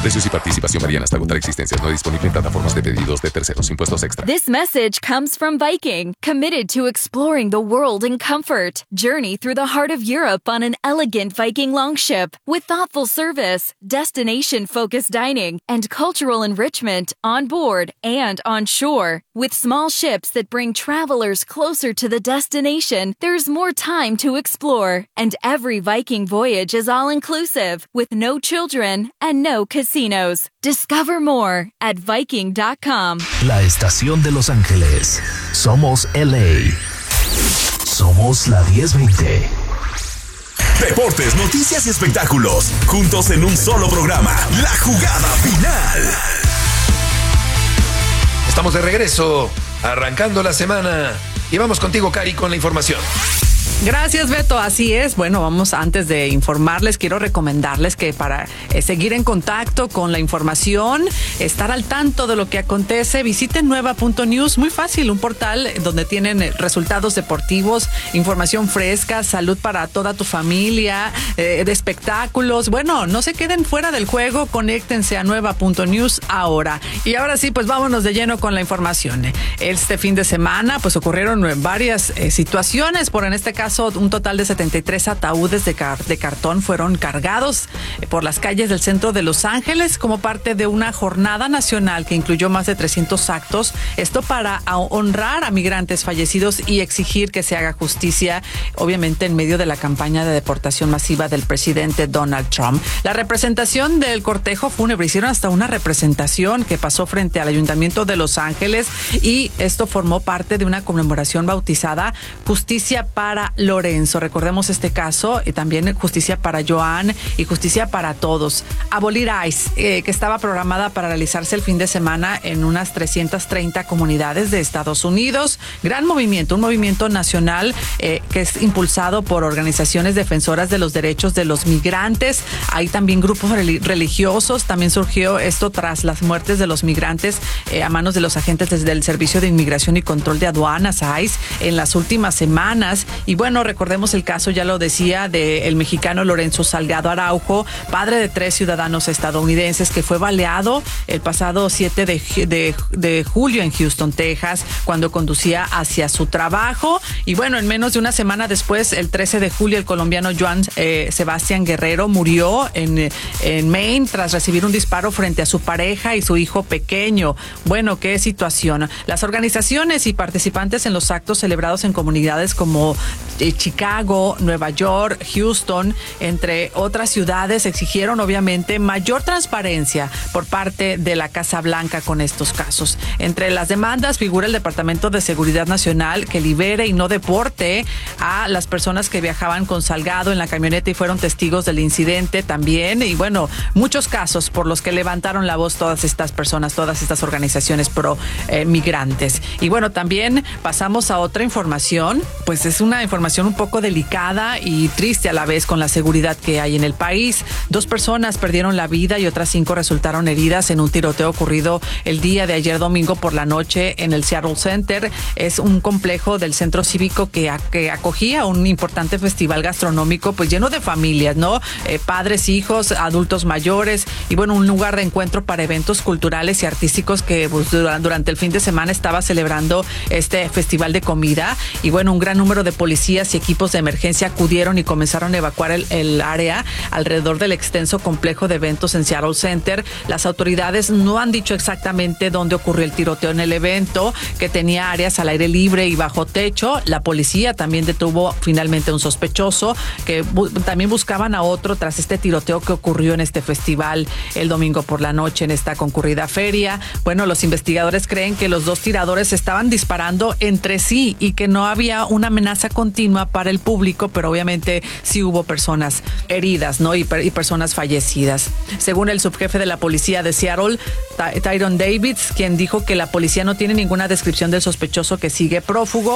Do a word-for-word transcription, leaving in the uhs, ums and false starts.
Precios y participación varían hasta agotar existencias. No disponible en plataformas de pedidos de terceros. Impuestos extra. This message comes from Viking, committed to exploring the world in comfort. Journey through the heart of Europe on an elegant Viking longship with thoughtful service, destination-focused dining, and cultural enrichment on board and on shore. With small ships that bring travelers closer to the destination, there's more time to explore. And every Viking voyage is all-inclusive, with no children and no casinos. Discover more at Viking dot com. La estación de Los Ángeles. Somos L A. Somos la diez veinte. Deportes, noticias y espectáculos, juntos en un solo programa. La Jugada Final. Estamos de regreso, arrancando la semana. Y vamos contigo, Cari, con la información. Gracias, Beto. Así es. Bueno, vamos, antes de informarles, quiero recomendarles que para eh, seguir en contacto con la información, estar al tanto de lo que acontece, visiten nueva punto news. Muy fácil, un portal donde tienen resultados deportivos, información fresca, salud para toda tu familia, eh, de espectáculos. Bueno, no se queden fuera del juego, conéctense a nueva punto news ahora. Y ahora sí, pues vámonos de lleno con la información. Este fin de semana, pues ocurrieron varias eh, situaciones, por en este caso un total de setenta y tres ataúdes de, car- de cartón fueron cargados por las calles del centro de Los Ángeles como parte de una jornada nacional que incluyó más de trescientos actos. Esto para honrar a migrantes fallecidos y exigir que se haga justicia, obviamente en medio de la campaña de deportación masiva del presidente Donald Trump. La representación del cortejo fúnebre, hicieron hasta una representación que pasó frente al Ayuntamiento de Los Ángeles, y esto formó parte de una conmemoración bautizada Justicia para Lorenzo. Recordemos este caso, y también justicia para Joan y justicia para todos. Abolir ICE, eh, que estaba programada para realizarse el fin de semana en unas trescientas treinta comunidades de Estados Unidos. Gran movimiento, un movimiento nacional eh, que es impulsado por organizaciones defensoras de los derechos de los migrantes. Hay también grupos religiosos. También surgió esto tras las muertes de los migrantes eh, a manos de los agentes desde el Servicio de Inmigración y Control de Aduanas, ICE, en las últimas semanas. Y bueno, recordemos el caso, ya lo decía, del mexicano Lorenzo Salgado Araujo, padre de tres ciudadanos estadounidenses, que fue baleado el pasado siete de, de, de julio en Houston, Texas, cuando conducía hacia su trabajo. Y bueno, en menos de una semana después, el trece de julio, el colombiano Joan eh, Sebastián Guerrero murió en, en Maine tras recibir un disparo frente a su pareja y su hijo pequeño. Bueno, qué situación. Las organizaciones y participantes en los actos celebrados en comunidades como Chicago, Nueva York, Houston, entre otras ciudades, exigieron obviamente mayor transparencia por parte de la Casa Blanca con estos casos. Entre las demandas figura el Departamento de Seguridad Nacional, que libere y no deporte a las personas que viajaban con Salgado en la camioneta y fueron testigos del incidente también. Y bueno, muchos casos por los que levantaron la voz todas estas personas, todas estas organizaciones pro eh, migrantes. Y bueno, también pasamos a otra información, pues es una información un poco delicada y triste a la vez con la seguridad que hay en el país. Dos personas perdieron la vida y otras cinco resultaron heridas en un tiroteo ocurrido el día de ayer domingo por la noche en el Seattle Center. Es un complejo del centro cívico que, que acogía un importante festival gastronómico, pues lleno de familias, ¿no? Eh, padres, hijos, adultos mayores, y bueno, un lugar de encuentro para eventos culturales y artísticos que pues, durante el fin de semana estaba celebrando este festival de comida. Y bueno, un gran número de policías y equipos de emergencia acudieron y comenzaron a evacuar el, el área alrededor del extenso complejo de eventos en Seattle Center. Las autoridades no han dicho exactamente dónde ocurrió el tiroteo en el evento, que tenía áreas al aire libre y bajo techo. La policía también detuvo finalmente a un sospechoso, que bu- también buscaban a otro tras este tiroteo que ocurrió en este festival el domingo por la noche en esta concurrida feria. Bueno, los investigadores creen que los dos tiradores estaban disparando entre sí y que no había una amenaza continua para el público, pero obviamente sí hubo personas heridas, ¿no? Y, per- y personas fallecidas. Según el subjefe de la policía de Seattle, Ty- Tyron Davids, quien dijo que la policía no tiene ninguna descripción del sospechoso que sigue prófugo.